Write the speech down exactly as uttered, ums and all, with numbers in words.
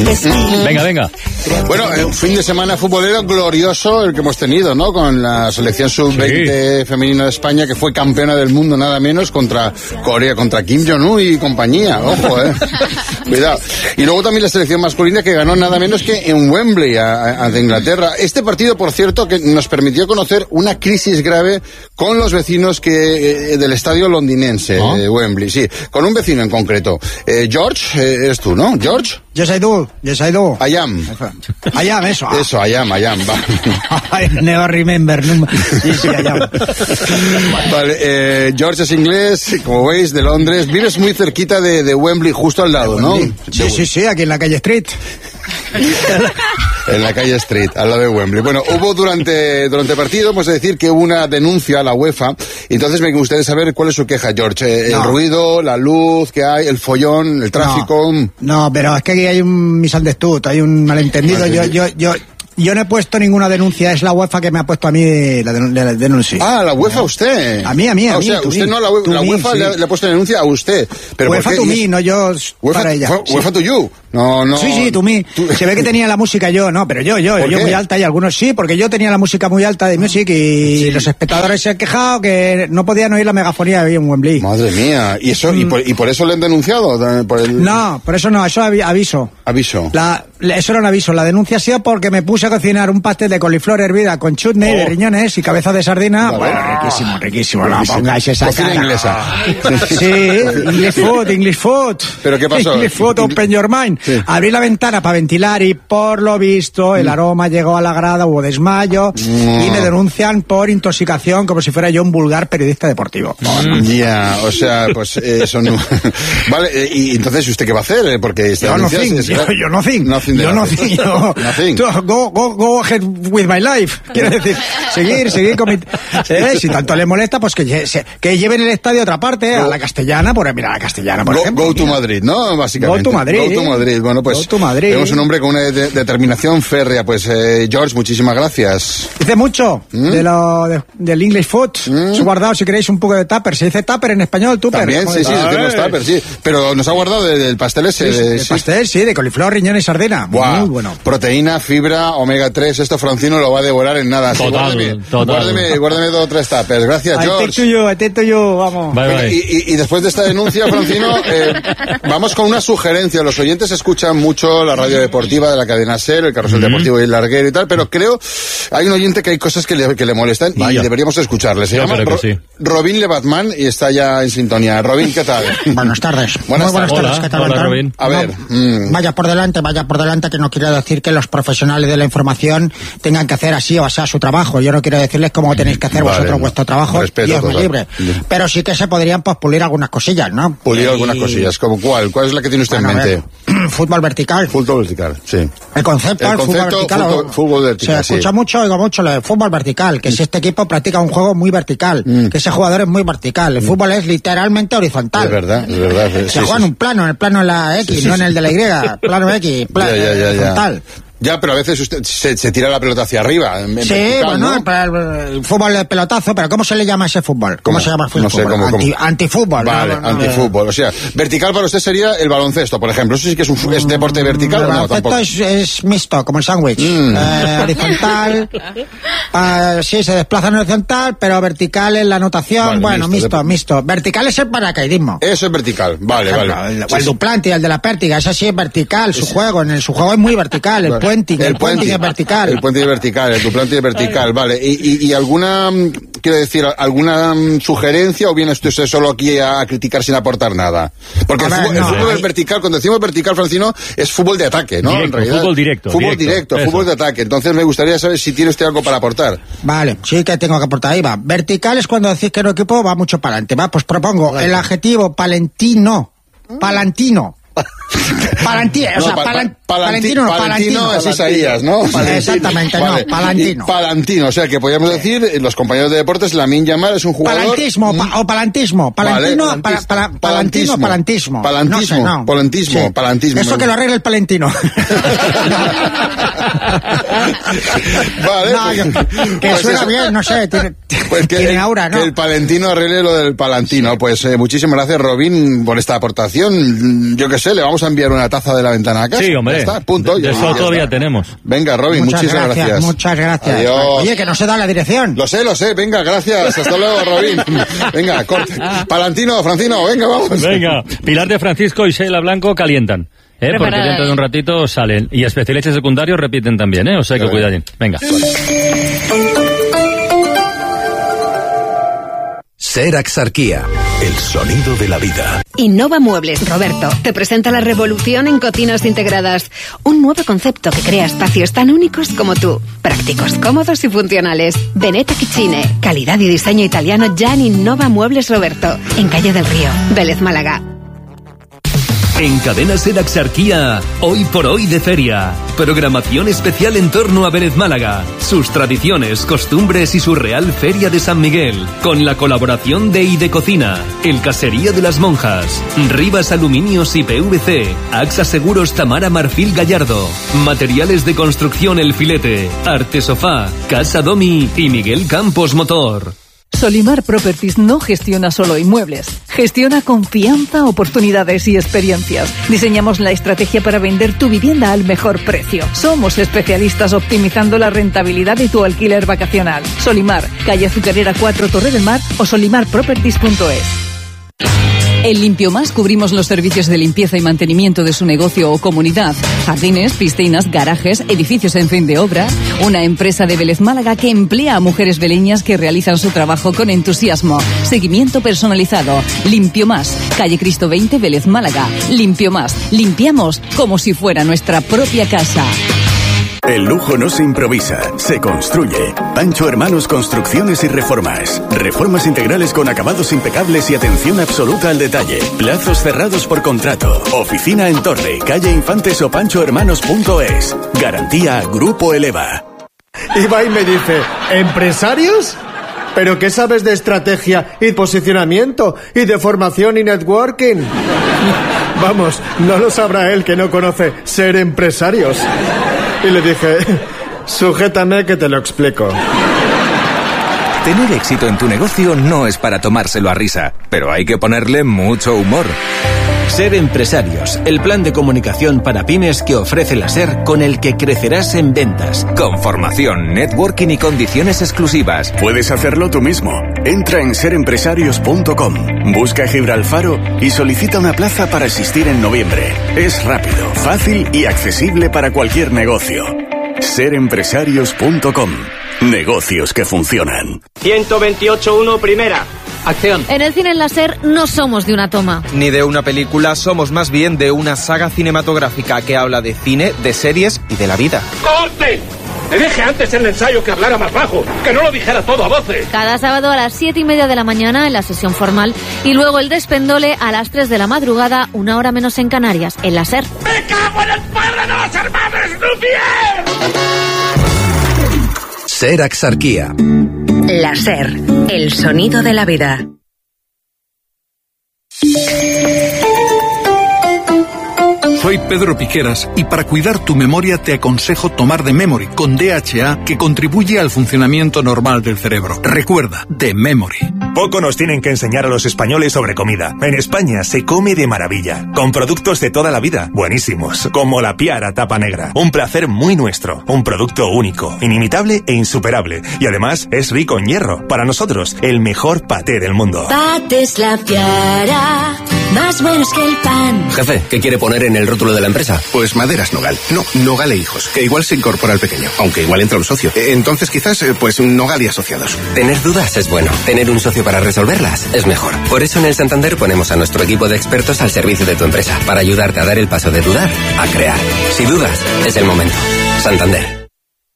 Venga, venga. Bueno, un fin de semana futbolero glorioso el que hemos tenido, ¿no? Con la selección sub veinte sí. femenina de España, que fue campeona del mundo nada menos contra Corea, contra Kim Jong-un y compañía. Ojo, eh. Cuidado. Y luego también la selección masculina, que ganó nada menos que en Wembley ante Inglaterra. Este partido, por cierto, que nos permitió conocer una crisis grave con los vecinos que eh, del estadio londinense, ¿no? de Wembley, sí, con un vecino en concreto. Eh, George, eh, eres tú, ¿no? George. Yes, I do. Yes, I do. I am. I am, eso. Ah. Eso, I am, I am. I never remember. Sí, sí, I am. Vale, eh, George es inglés, como veis, de Londres. Vives muy cerquita de, de Wembley, justo al lado, ¿no? Sí, sí, sí, aquí en la calle Street. En la calle Street, al lado de Wembley. Bueno, hubo durante durante el partido, pues decir que hubo una denuncia a la UEFA. Entonces me gustaría saber cuál es su queja, George. Eh, no. El ruido, la luz que hay, el follón, el tráfico. No, no, pero es que aquí hay un misunderstood, hay un malentendido. Yo, yo, yo... Yo no he puesto ninguna denuncia, es la UEFA que me ha puesto a mí la, den- la denuncia. Ah, la UEFA usted. A mí, a mí, a ah, mí. O sea, usted mí, no, la, UEFA, la UEFA mí, le, sí. le ha puesto denuncia a usted. Pero UEFA to mí, no yo UEFA, para ella. UEFA, sí. UEFA to you. No, no. Sí, sí, to me. Se ve que tenía la música yo, no, pero yo, yo, yo qué? muy alta y algunos sí, porque yo tenía la música muy alta de music y sí. Los espectadores se han quejado que no podían oír la megafonía ahí en Wembley. Madre mía. ¿Y eso, mm. y, por, y por eso le han denunciado? Por el... No, por eso no, eso es aviso. Aviso. La, eso era un aviso. La denuncia ha sido porque me puse a cocinar un pastel de coliflor hervida con chutney, oh. de riñones y cabeza de sardina. Vale. Bueno, riquísimo, riquísimo. No pongáis esa cocina cara. inglesa. Sí, English food, English food. ¿Pero qué pasó? English food, open your mind. Sí. Abrí la ventana para ventilar y por lo visto el aroma llegó a la grada, hubo desmayo mm. y me denuncian por intoxicación como si fuera yo un vulgar periodista deportivo. Ya, yeah, o sea, pues eh, eso no... Vale, eh, y entonces ¿usted qué va a hacer? Porque yo no think, es... yo, yo no think, nothing yo no think, yo... Nothing. Go, go, go ahead with my life. Quiero decir, seguir, seguir con mi... ¿Eh? Si tanto le molesta, pues que, que lleven el estadio a otra parte, go. a la Castellana, por mira, a la Castellana, por go, ejemplo. Go to mira. Madrid, ¿no? Básicamente. Go to Madrid. Go to Madrid. Bueno, pues... Go to Madrid. Tenemos un hombre con una de- determinación férrea. Pues, eh, George, muchísimas gracias. Dice mucho ¿Mm? de lo de, del English food. ¿Mm? Os he guardado, si queréis, un poco de tupper. Se dice tupper en español, tupper. También, sí, sí, tenemos tupper, sí. Pero nos ha guardado del de, pastel ese. Sí, de, el sí. pastel, sí, de coliflor, riñón y sardina. Wow. Muy bueno. Proteína, fibra, omega tres. Esto Francino lo va a devorar en nada. Total, sí, guárdeme, total. guárdeme, guárdeme dos o tres tuppers. Gracias, George. Atento yo, atento yo, vamos. Bye, bye. Y, y, y después de esta denuncia, Francino, eh, vamos con una sugerencia. Los oyentes escuchan mucho la radio deportiva de la cadena SER, el Carrusel mm-hmm. Deportivo y el Larguero y tal, pero creo hay un oyente que hay cosas que le, que le molestan Vaya. y deberíamos escucharle. Se Yo llama creo Ro- que sí. Robin Lebatman y está ya en sintonía. Robin, ¿qué tal? Buenas tardes. Buenas Muy buenas tardes. tardes. ¿Qué tal, Hola, Antonio? Robin. A ver. No, Mm. Vaya por delante, vaya por delante, que no quiero decir que los profesionales de la información tengan que hacer así o sea su trabajo. Yo no quiero decirles cómo tenéis que hacer Vale, vosotros vuestro trabajo. respeto Dios me total. libre. Pero sí que se podrían pues pulir algunas cosillas, ¿no? Pulir Y- algunas cosillas. ¿Como cuál? ¿Cuál es la que tiene usted Bueno, en a mente? ver, fútbol vertical. Fútbol vertical, sí. El concepto, El el fútbol concepto, vertical. fútbol- o- fútbol vertical, Se escucha sí. mucho, oigo mucho lo de fútbol vertical, que si este equipo practica un juego muy vertical, Mm. que ese jugador es muy vertical. El fútbol es literalmente horizontal. Es verdad, es verdad. Se sí, juega sí, en un plano, en el plano de la X, Sí, sí, no en sí. el de la Y, plano X, plano Ya, ya, ya, ya. horizontal. Ya, pero a veces usted se, se tira la pelota hacia arriba. En, en Sí, vertical, bueno, ¿no? pero el, el fútbol de pelotazo, pero ¿cómo se le llama a ese fútbol? ¿Cómo, ¿Cómo? se llama el fútbol? No sé, ¿cómo, cómo? Anti, antifútbol. Vale, no, no, no, antifútbol. O sea, vertical para usted sería el baloncesto, por ejemplo. ¿Eso sí que es un es deporte vertical El o no? baloncesto Tampoco. es, es mixto, como el sándwich. Mm. Eh, horizontal. eh, sí, se desplaza en horizontal, pero vertical en la anotación. Vale, bueno, mixto, mixto, de- mixto. Vertical es el paracaidismo. Eso es vertical. Vale, Por ejemplo, vale. El, Sí, o el sí. Duplanti, el de la pértiga, ese sí es vertical, su Sí. juego. En el, su juego es muy vertical. El Vale. puenting, el, puenting es vertical. El puente es vertical, el duplante es vertical, vale. ¿Y, y, y alguna, mm, quiero decir, alguna mm, sugerencia o viene usted solo aquí a, a criticar sin aportar nada? Porque A el ver, fútbol, el no, fútbol hay- es vertical, cuando decimos vertical, Francino, es fútbol de ataque, ¿no? Directo, en realidad. fútbol directo, Fútbol directo, directo, eso. fútbol de ataque. Entonces me gustaría saber si tiene usted algo para aportar. Vale, sí que tengo que aportar ahí, va. Vertical es cuando decís que un equipo va mucho para adelante, va. Pues propongo el adjetivo palentino. Palantino. Palantino, o No, sea, pa- palan- pa- palantino, no, palantino palantino. es Isaías, ¿no? Exactamente, Vale. no, palantino. Y palantino, o sea que podríamos decir, eh, los compañeros de deportes, Lamine Yamal es un jugador... Palantismo pa- o palantismo. Palantino, Vale, pala- pala- palantino, palantismo. Palantismo, No sé, no. palantismo, Sí. palantismo. Eso que lo arregle el palentino. Vale, No, pues- yo- que pues suena eso- bien, no sé, tiene, Pues que, tiene el, aura, ¿no? que el palentino arregle lo del palantino. Pues eh, muchísimas gracias, Robin, por esta aportación. Yo que sé. sé, le vamos a enviar una taza de La Ventana a casa. Sí, hombre. Ya está, punto. De, de eso todavía está. tenemos. Venga, Robin, muchas muchísimas gracias, gracias. Muchas gracias. Adiós. Oye, que no se da la dirección. Lo sé, lo sé. Venga, gracias. Hasta luego, Robin. Venga, corte. Palantino, Francino, venga, vamos. Venga, Pilar de Francisco y Sheila Blanco calientan. ¿Eh? Porque dentro de un ratito salen. Y especialistas secundarios repiten también, ¿eh? O sea que cuidadín. Venga. Ser Axarquía. El sonido de la vida. Innova Muebles, Roberto, te presenta la revolución en cocinas integradas. Un nuevo concepto que crea espacios tan únicos como tú. Prácticos, cómodos y funcionales. Veneta Kitchine. Calidad y diseño italiano ya en Innova Muebles, Roberto. En Calle del Río, Vélez, Málaga. En Cadena Ser Axarquía, hoy por hoy de feria. Programación especial en torno a Vélez Málaga, sus tradiciones, costumbres y su Real Feria de San Miguel. Con la colaboración de Idecocina, El Caserío de las Monjas, Rivas Aluminios y P V C, AXA Seguros Tamara Marfil Gallardo, Materiales de Construcción El Filete, Arte Sofá, Casa Domi y Miguel Campos Motor. Solimar Properties no gestiona solo inmuebles, gestiona confianza, oportunidades y experiencias. Diseñamos la estrategia para vender tu vivienda al mejor precio. Somos especialistas optimizando la rentabilidad de tu alquiler vacacional. Solimar, calle Azucarera cuatro, Torre del Mar o solimar properties punto es. En Limpio Más cubrimos los servicios de limpieza y mantenimiento de su negocio o comunidad. Jardines, piscinas, garajes, edificios en fin de obra. Una empresa de Vélez Málaga que emplea a mujeres veleñas que realizan su trabajo con entusiasmo. Seguimiento personalizado. Limpio Más, calle Cristo veinte, Vélez Málaga. Limpio Más, limpiamos como si fuera nuestra propia casa. El lujo no se improvisa, se construye. Pancho Hermanos Construcciones y Reformas. Reformas integrales con acabados impecables y atención absoluta al detalle. Plazos cerrados por contrato. Oficina en Torre, calle Infantes o pancho hermanos punto es. Garantía Grupo Eleva. Y va y me dice, ¿empresarios? ¿Pero qué sabes de estrategia y posicionamiento y de formación y networking? Vamos, no lo sabrá él que no conoce Ser Empresarios. Y le dije, sujétame que te lo explico. Tener éxito en tu negocio no es para tomárselo a risa, pero hay que ponerle mucho humor. Ser Empresarios, el plan de comunicación para pymes que ofrece la SER, con el que crecerás en ventas. Con formación, networking y condiciones exclusivas. Puedes hacerlo tú mismo. Entra en ser empresarios punto com, busca Gibralfaro y solicita una plaza para asistir en noviembre. Es rápido, fácil y accesible para cualquier negocio. ser empresarios punto com. Negocios que funcionan. ciento veintiocho punto uno, primera. Acción. En el cine en la SER no somos de una toma. Ni de una película, somos más bien de una saga cinematográfica que habla de cine, de series y de la vida. ¡Corte! Le dije antes en el ensayo que hablara más bajo, que no lo dijera todo a voces. Cada sábado a las siete y media de la mañana en la sesión formal y luego el despendole a las tres de la madrugada, una hora menos en Canarias, en la SER. ¡Me cago en el padre de los hermanos Lumière! Ser Axarquía. La SER, el sonido de la vida. Soy Pedro Piqueras y para cuidar tu memoria te aconsejo tomar The Memory con D H A, que contribuye al funcionamiento normal del cerebro. Recuerda, The Memory. Poco nos tienen que enseñar a los españoles sobre comida. En España se come de maravilla, con productos de toda la vida, buenísimos, como la Piara Tapa Negra. Un placer muy nuestro, un producto único, inimitable e insuperable. Y además es rico en hierro. Para nosotros, el mejor paté del mundo. Patés La Piara, más buenos que el pan. Jefe, ¿qué quiere poner en el rótulo de la empresa? Pues Maderas Nogal. No, Nogal e Hijos, que igual se incorpora al pequeño, aunque igual entra un socio. Entonces quizás, pues Nogal y Asociados. Tener dudas es bueno. Tener un socio para resolverlas es mejor. Por eso en el Santander ponemos a nuestro equipo de expertos al servicio de tu empresa, para ayudarte a dar el paso de dudar a crear. Si dudas, es el momento. Santander.